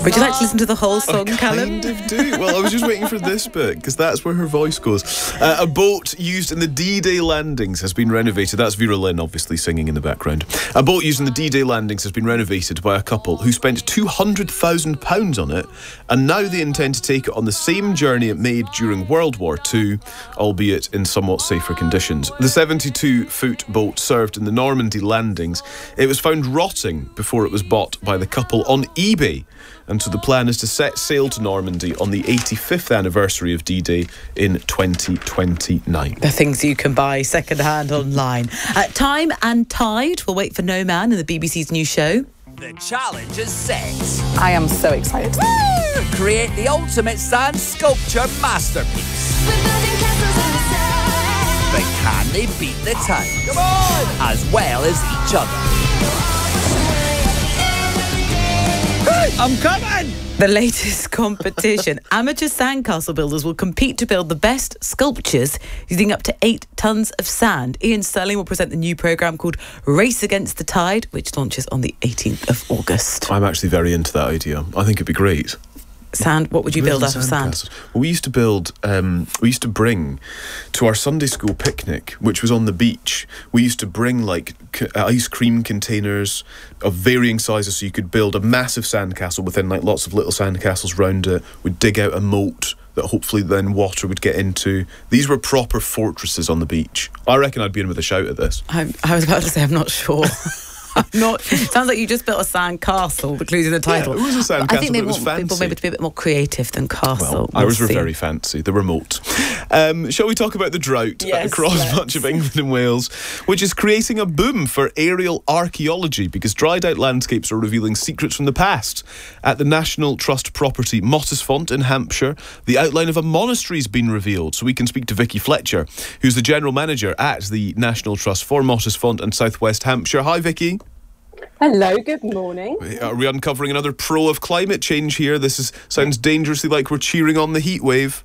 Would you like to listen to the whole song, Callum? I kind of do. Well, I was just waiting for this bit, because that's where her voice goes. A boat used in the D-Day landings has been renovated. That's Vera Lynn, obviously, singing in the background. A boat used in the D-Day landings has been renovated by a couple who spent £200,000 on it, and now they intend to take it on the same journey it made during World War II, albeit in somewhat safer conditions. The 72-foot boat served in the Normandy landings. It was found rotting before it was bought by the couple on eBay. And so the plan is to set sail to Normandy on the 85th anniversary of D-Day in 2029. The things you can buy second-hand online. Time and Tide will wait for no man in the BBC's new show. The challenge is set. I am so excited. Woo! Create the ultimate sand sculpture masterpiece. We're building castles in the sand. But can they beat the time? Come on! As well as each other. I'm coming! The latest competition. Amateur sandcastle builders will compete to build the best sculptures using up to 8 tonnes of sand. Ian Sterling will present the new programme called Race Against the Tide, which launches on the 18th of August. I'm actually very into that idea. I think it'd be great. Sand, what would you build out of sand? Well, we used to bring to our Sunday school picnic, which was on the beach, we used to bring like ice cream containers of varying sizes, so you could build a massive sandcastle within like lots of little sandcastles round it. We'd dig out a moat that hopefully then water would get into. These were proper fortresses on the beach. I reckon I'd be in with a shout at this. I was about to say, I'm not sure. Sounds like you just built a sand castle, including the title. Yeah, it was a sand castle, I think they but it was want fancy. people maybe to be a bit more creative than castle. Well, ours were very fancy. They were moat. Shall we talk about the drought across much of England and Wales, which is creating a boom for aerial archaeology because dried out landscapes are revealing secrets from the past. At the National Trust property Mottisfont in Hampshire, the outline of a monastery has been revealed. So we can speak to Vicky Fletcher, who's the General Manager at the National Trust for Mottisfont and South West Hampshire. Hi, Vicky. Hello, good morning. Are we uncovering another pro of climate change here? Sounds dangerously like we're cheering on the heat wave.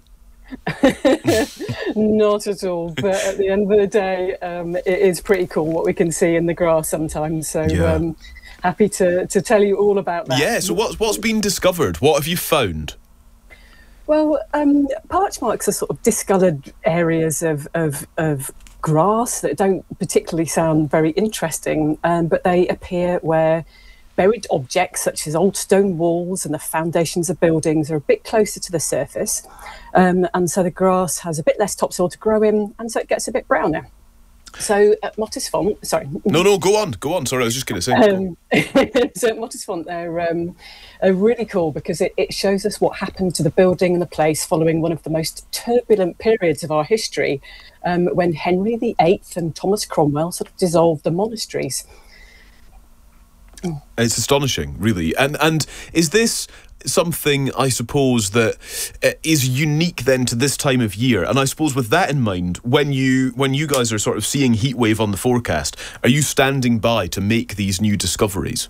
Not at all, but at the end of the day, it is pretty cool what we can see in the grass sometimes. So happy to tell you all about that. Yeah, so what's been discovered? What have you found? Well, parch marks are sort of discoloured areas of grass that don't particularly sound very interesting, but they appear where buried objects such as old stone walls and the foundations of buildings are a bit closer to the surface, and so the grass has a bit less topsoil to grow in, and so it gets a bit browner. So at Mottisfont, sorry. No, go on. Sorry, I was just going to say. So at Mottisfont, they're really cool because it shows us what happened to the building and the place following one of the most turbulent periods of our history, when Henry VIII and Thomas Cromwell sort of dissolved the monasteries. It's astonishing, really. And is this something, I suppose, that is unique then to this time of year? And I suppose with that in mind, when you guys are sort of seeing heatwave on the forecast, are you standing by to make these new discoveries?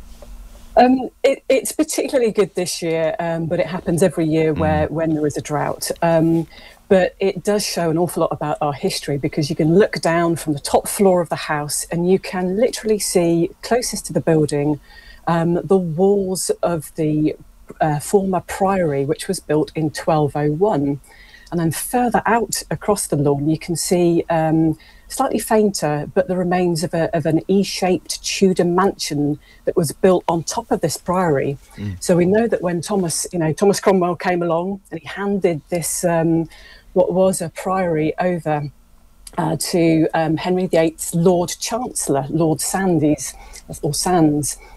It's particularly good this year, but it happens every year when there is a drought. But it does show an awful lot about our history because you can look down from the top floor of the house and you can literally see closest to the building the walls of the former priory, which was built in 1201. And then further out across the lawn, you can see slightly fainter, but the remains of an E-shaped Tudor mansion that was built on top of this priory. So we know that when Thomas Cromwell came along and he handed this, what was a priory over to Henry VIII's Lord Chancellor, Lord Sandys, or Sands.